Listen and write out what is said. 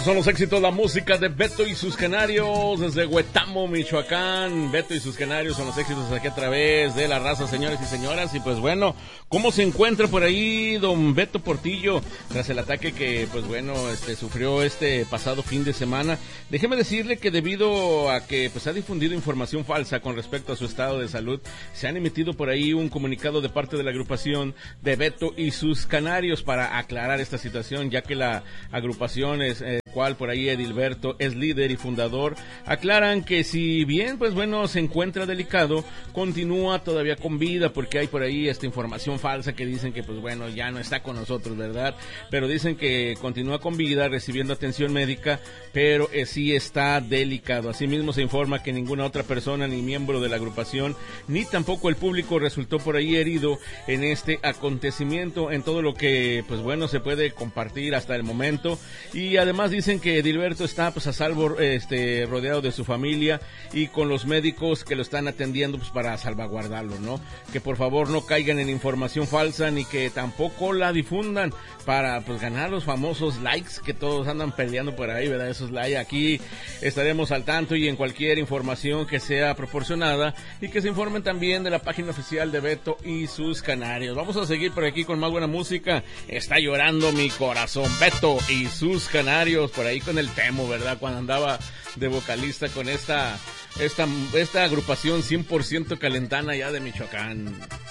son los éxitos, la música de Beto y sus Canarios desde Huetamo, Michoacán. Beto y sus Canarios son los éxitos aquí a través de la raza, señores y señoras. Y pues bueno, ¿cómo se encuentra por ahí don Beto Portillo tras el ataque que pues bueno sufrió este pasado fin de semana? Déjeme decirle que debido a que pues ha difundido información falsa con respecto a su estado de salud, se han emitido por ahí un comunicado de parte de la agrupación de Beto y sus Canarios para aclarar esta situación, ya que la agrupación es cual por ahí Edilberto es líder y fundador, aclaran que si bien pues bueno se encuentra delicado, continúa todavía con vida, porque hay por ahí esta información falsa que dicen que pues bueno ya no está con nosotros, ¿verdad? Pero dicen que continúa con vida, recibiendo atención médica, pero sí está delicado. Asimismo se informa que ninguna otra persona ni miembro de la agrupación, ni tampoco el público resultó por ahí herido en este acontecimiento, en todo lo que pues bueno se puede compartir hasta el momento. Y además dicen que Edilberto está pues a salvo, rodeado de su familia y con los médicos que lo están atendiendo pues para salvaguardarlo, ¿no? Que por favor no caigan en información falsa ni que tampoco la difundan para pues ganar los famosos likes que todos andan peleando por ahí, ¿verdad? Esos likes. Aquí estaremos al tanto y en cualquier información que sea proporcionada, y que se informen también de la página oficial de Beto y sus Canarios. Vamos a seguir por aquí con más buena música. Está llorando mi corazón, Beto y sus Canarios, por ahí con el Temo, ¿verdad? Cuando andaba de vocalista con esta agrupación 100% calentana ya de Michoacán.